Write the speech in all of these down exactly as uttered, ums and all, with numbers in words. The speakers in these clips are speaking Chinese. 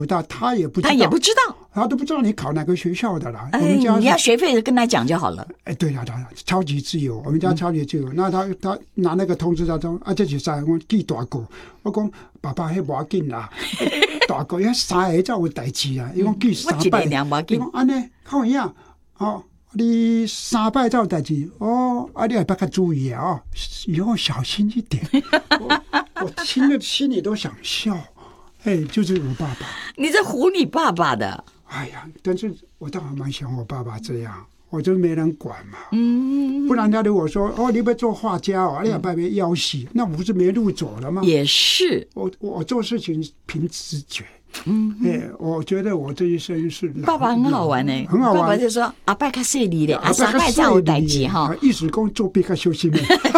他他也不知道， 他也不知道， 他都不知道你考哪个学校的啦。 哎， 我们家你要学费跟他讲就好了。 哎，对了，他超级自由，我们家超级自由。嗯、那他他拿那个通知单说啊，这是三个记大个，我讲爸爸，迄无要紧啦，大个遐三个才有代志啊。伊讲记三摆，伊讲安尼靠样哦。你三摆才有代志哦，啊，你也不要注意啊，哦，以后小心一点。我, 我听了心里都想笑，哎，就是我爸爸。 你在唬你爸爸的？ 哎呀，但是我倒还蛮喜欢我爸爸这样，我就没人管嘛。 嗯， 不然他如果说哦，你不要做画家哦，你也不要要死，那我不是没路走了吗？ 也是， 我我做事情凭直觉。 嗯， 哎，我觉得我这一生是爸爸很好玩呢， 很好玩。 爸爸就说阿伯较细腻咧，阿三拜才有代志哈， 意思讲做比较小心的。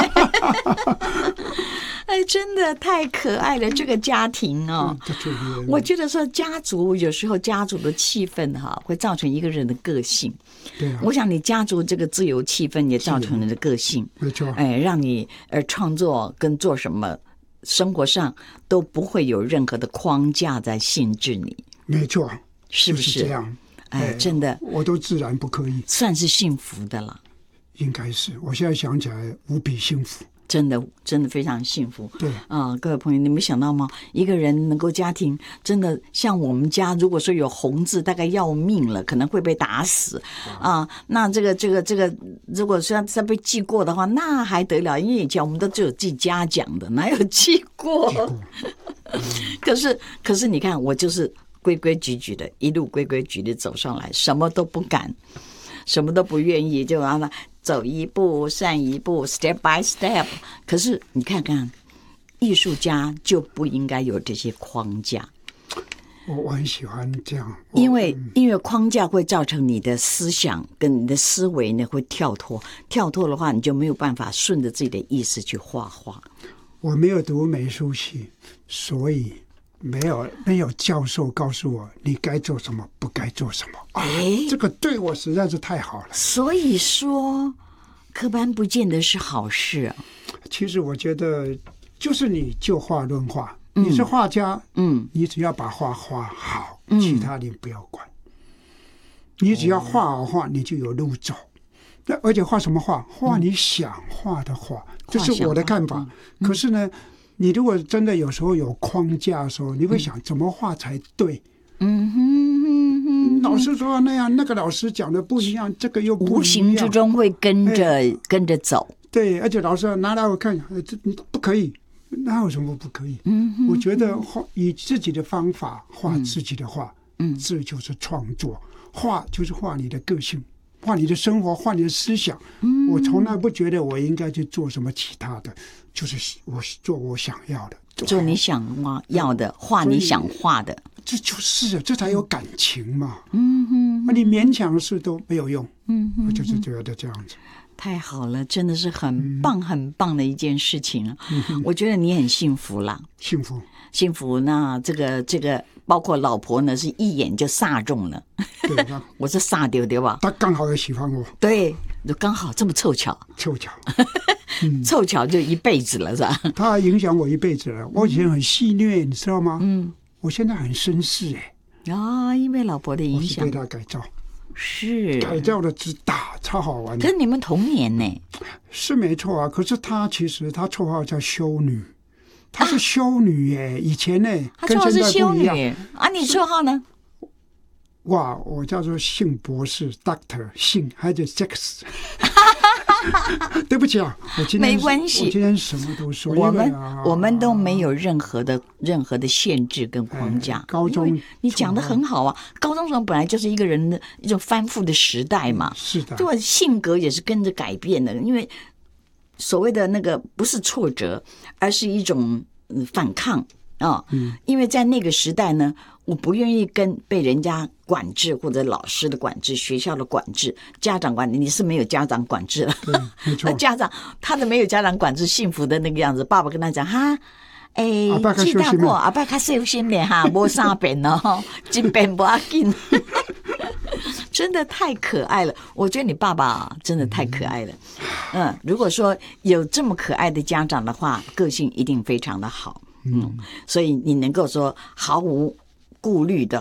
哎，真的太可爱了，这个家庭哦。嗯、我觉得说家族有时候家族的气氛哈，会造成一个人的个性。 对啊， 我想你家族这个自由气氛也造成你的个性， 没错。 哎，让你呃创作跟做什么。生活上都不会有任何的框架在限制你， 没错， 是不是、 就是这样？ 哎，真的， 我都自然不刻意， 算是幸福的了。 应该是，我现在想起来无比幸福。 真的，真的非常幸福。 对啊、呃，各位朋友，你们想到吗？一个人能够家庭，真的像我们家，如果说有红字，大概要命了，可能会被打死啊、呃。那这个、这个、这个，如果说他被记过的话，那还得了？因为以前我们都只有记嘉奖的，哪有记过？ 记过嗯、可是，可是你看，我就是规规矩矩的，一路规规矩矩的走上来，什么都不敢，什么都不愿意，就让他。走一步算一步 ，step by step。可是你看看，艺术家就不应该有这些框架。 我我很喜欢这样， 因为因为框架会造成你的思想跟你的思维呢会跳脱，跳脱的话你就没有办法顺着自己的意识去画画。 我没有读美术系，所以。没有没有教授告诉我你该做什么不该做什么啊！这个对我实在是太好了。 所以说，科班不见得是好事啊。 其实我觉得，就是你就画论画，嗯、你是画家，嗯，你只要把画画好，嗯、其他你不要管。你只要画好画，你就有路走。那而且画什么画？画你想画的画，这、嗯、是我的看法。嗯、可是呢？你如果真的有时候有框架的时候，你会想怎么画才对？嗯哼哼哼，老师说那样，那个老师讲的不一样，这个又不一样， 无形之中会跟着、哎、跟着走。 对，而且老师拿来我看，这不可以，那有什么不可以？嗯哼，我觉得画以自己的方法画自己的画，嗯，这就是创作。画就是画你的个性，画你的生活，画你的思想。嗯，我从来不觉得我应该去做什么其他的。就是我做我想要的， 做你想要的，画你想画的， 这就是这才有感情嘛。嗯哼，你勉强的事都没有用。嗯哼，我就是觉得这样子。 太好了，真的是很棒、嗯、很棒的一件事情了。嗯、我觉得你很幸福啦， 幸福， 幸福。那这个这个，包括老婆呢，是一眼就煞中了。 对， 我是煞丢对吧？ 他刚好也喜欢我。 对，就刚好这么凑巧， 凑巧。 嗯、凑巧就一辈子了，是吧？ 他影响我一辈子了。我以前很戏谑，你知道吗？嗯，我现在很绅士哎。 啊、哦，因为老婆的影响， 我是被他改造， 是改造的之大，超好玩的。 可是你们同年呢？ 是没错啊。可是他其实他绰号叫修女，她是修女耶。啊、以前呢， 他绰号是修女啊，你绰号呢？ 哇，我叫做姓博士 ，Doctor 姓还有 Sex。对不起啊，我今天没关系， 我今天什么都说。 我们、啊、我们都没有任何的任何的限制跟框架。 哎、高中你讲的很好啊，高中时候本来就是一个人的一种翻覆的时代嘛。 是的， 对，性格也是跟着改变的，因为所谓的那个不是挫折，而是一种反抗啊、哦。嗯，因为在那个时代呢。我不愿意跟被人家管制，或者老师的管制、学校的管制、家长管制，你是没有家长管制了。 对，没错。 家长他的没有家长管制，幸福的那个样子。爸爸跟他讲哈，哎，记大过阿爸较小心点哈，无三遍哦，一遍不要紧。真的太可爱了，我觉得你爸爸真的太可爱了。嗯，如果说有这么可爱的家长的话，个性一定非常的好。嗯，所以你能够说毫无顾虑的